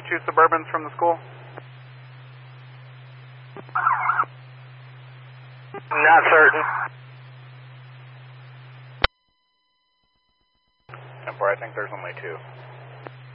2 Suburbans from the school? Not certain. 10-4, I think there's only 2.